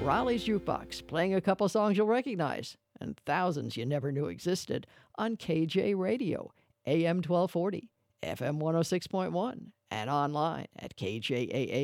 Raleigh's Jukebox, playing a couple songs you'll recognize and thousands you never knew existed on KJ Radio, AM 1240, FM 106.1, and online at kjaa.com.